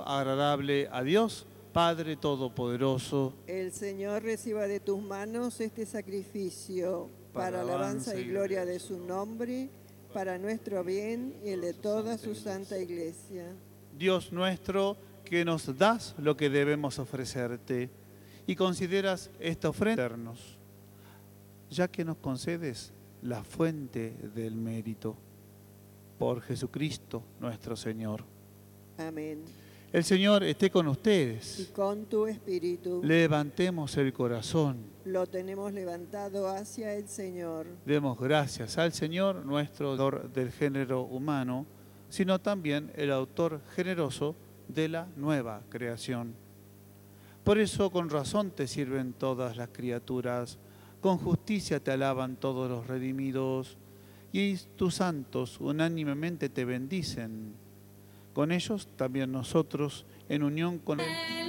agradable a Dios, Padre Todopoderoso. El Señor reciba de tus manos este sacrificio para alabanza y gloria de su nombre, para nuestro bien y el de toda su santa iglesia. Dios nuestro, que nos das lo que debemos ofrecerte y consideras esta ofrenda, ya que nos concedes la fuente del mérito. Por Jesucristo nuestro Señor. Amén. El Señor esté con Y ustedes. con tu espíritu Levantemos el corazón. lo tenemos levantado hacia el Señor. Demos gracias al Señor, nuestro autor del género humano, sino también el autor generoso de la nueva creación. Por eso con razón te sirven todas las criaturas, con justicia te alaban todos los redimidos, y tus santos unánimemente te bendicen. Con ellos también nosotros, en unión con